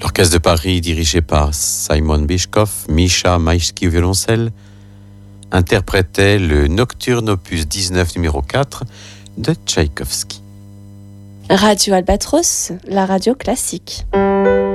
L'Orchestre de Paris, dirigé par Simon Bischkoff, Misha Maïski au violoncelle, interprétait le Nocturne opus 19 numéro 4 de Tchaïkovski. Radio Albatros, la radio classique.